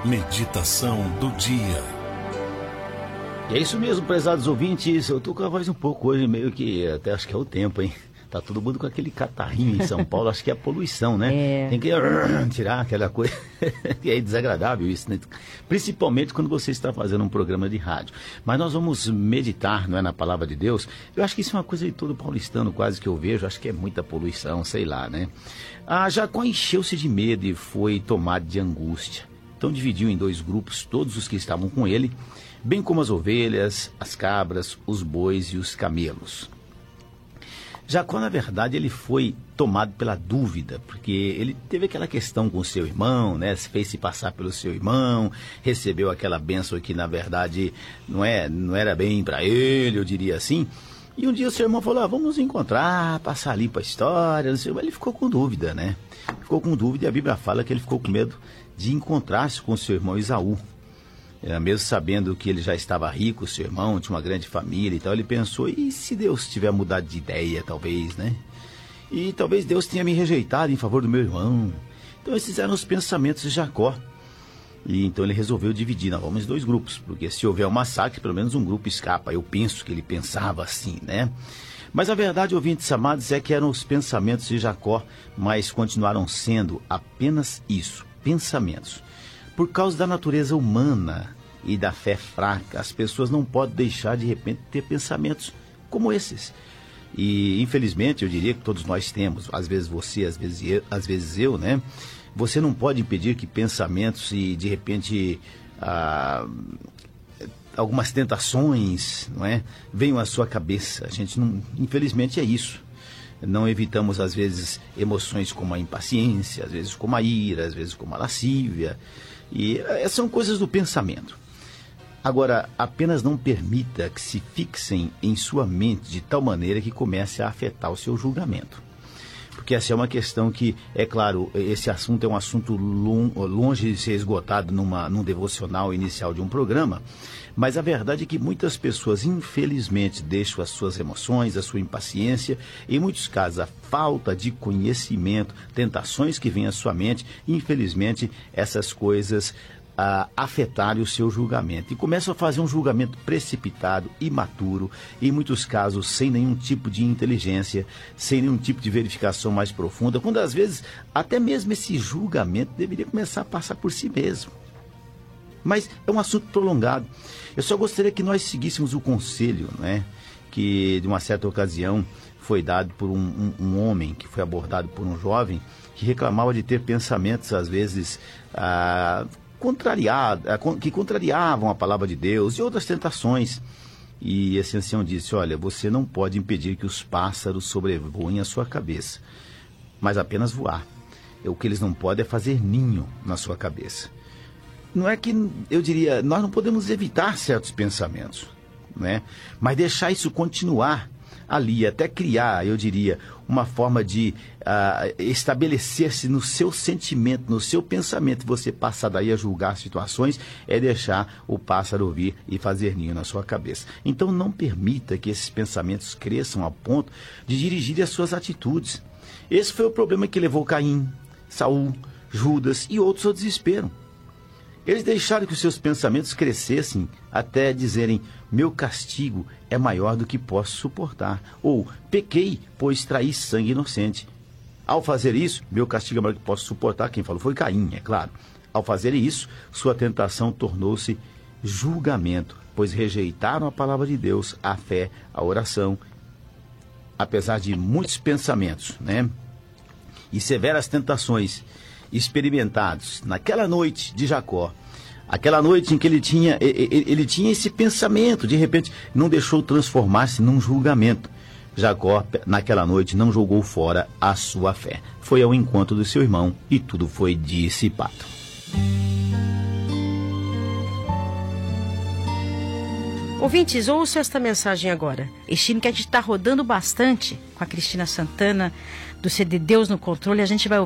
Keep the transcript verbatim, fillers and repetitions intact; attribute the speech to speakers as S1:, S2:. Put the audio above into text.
S1: Meditação do dia.
S2: E é isso mesmo, prezados ouvintes. Eu tô com a voz um pouco hoje, meio que até acho que é o tempo, hein? Tá todo mundo com aquele catarrinho em São Paulo, acho que é a poluição, né?
S3: É.
S2: Tem que uh, tirar aquela coisa. É desagradável isso, né? Principalmente quando você está fazendo um programa de rádio. Mas nós vamos meditar, não é, na palavra de Deus. Eu acho que isso é uma coisa de todo paulistano quase que eu vejo. Acho que é muita poluição, sei lá, né? Ah, Jacó encheu-se de medo e foi tomado de angústia. Então dividiu em dois grupos todos os que estavam com ele, bem como as ovelhas, as cabras, os bois e os camelos. Jacó, na verdade, ele foi tomado pela dúvida, porque ele teve aquela questão com o seu irmão, né? Fez-se passar pelo seu irmão, recebeu aquela bênção que, na verdade, não, é, não era bem para ele, eu diria assim. E um dia o seu irmão falou, ah, vamos nos encontrar, passar ali para a história, não sei, mas ele ficou com dúvida, né? Ficou com dúvida e a Bíblia fala que ele ficou com medo de encontrar-se com o seu irmão Esaú. É, mesmo sabendo que ele já estava rico, seu irmão tinha uma grande família e tal, ele pensou, e se Deus tiver mudado de ideia, talvez, né? E talvez Deus tenha me rejeitado em favor do meu irmão. Então esses eram os pensamentos de Jacó. E então ele resolveu dividir, nós vamos em dois grupos, porque se houver um massacre, pelo menos um grupo escapa. Eu penso que ele pensava assim, né? Mas a verdade, ouvintes amados, é que eram os pensamentos de Jacó, mas continuaram sendo apenas isso, pensamentos. Por causa da natureza humana e da fé fraca, as pessoas não podem deixar de repente ter pensamentos como esses. E infelizmente eu diria que todos nós temos, às vezes você, às vezes eu, às vezes eu, né? Você não pode impedir que pensamentos e de repente ah, algumas tentações, não é, venham à sua cabeça. A gente não, infelizmente é isso. Não evitamos, às vezes, emoções como a impaciência, às vezes como a ira, às vezes como a lascívia. E essas são coisas do pensamento. Agora, apenas não permita que se fixem em sua mente de tal maneira que comece a afetar o seu julgamento. Porque essa é uma questão que, é claro, esse assunto é um assunto longe de ser esgotado numa, num devocional inicial de um programa, mas a verdade é que muitas pessoas, infelizmente, deixam as suas emoções, a sua impaciência, em muitos casos, a falta de conhecimento, tentações que vêm à sua mente, infelizmente, essas coisas a afetarem o seu julgamento. E começam a fazer um julgamento precipitado, imaturo, em muitos casos sem nenhum tipo de inteligência, sem nenhum tipo de verificação mais profunda, quando às vezes até mesmo esse julgamento deveria começar a passar por si mesmo. Mas é um assunto prolongado. Eu só gostaria que nós seguíssemos o conselho, né, que de uma certa ocasião foi dado por um, um, um homem que foi abordado por um jovem que reclamava de ter pensamentos às vezes ah, contrariado, que contrariavam a palavra de Deus e outras tentações. E esse ancião disse, olha, você não pode impedir que os pássaros sobrevoem a sua cabeça, mas apenas voar. O que eles não podem é fazer ninho na sua cabeça. Não é que, eu diria, nós não podemos evitar certos pensamentos, né? Mas deixar isso continuar ali, até criar, eu diria, uma forma de uh, estabelecer-se no seu sentimento, no seu pensamento, você passar daí a julgar situações, é deixar o pássaro vir e fazer ninho na sua cabeça. Então não permita que esses pensamentos cresçam a ponto de dirigir as suas atitudes. Esse foi o problema que levou Caim, Saul, Judas e outros ao desespero. Eles deixaram que os seus pensamentos crescessem até dizerem, meu castigo é maior do que posso suportar. Ou, pequei, pois traí sangue inocente. Ao fazer isso, meu castigo é maior do que posso suportar. Quem falou foi Caim, é claro. Ao fazer isso, sua tentação tornou-se julgamento, pois rejeitaram a palavra de Deus, a fé, a oração. Apesar de muitos pensamentos, né, e severas tentações experimentados naquela noite de Jacó, aquela noite em que ele tinha, ele, ele tinha esse pensamento, de repente não deixou transformar-se num julgamento. Jacó, naquela noite, não jogou fora a sua fé. Foi ao encontro do seu irmão e tudo foi dissipado.
S3: Ouvintes, ouça esta mensagem agora. Este hino que a gente está rodando bastante com a Cristina Santana, do C D Deus no Controle, a gente vai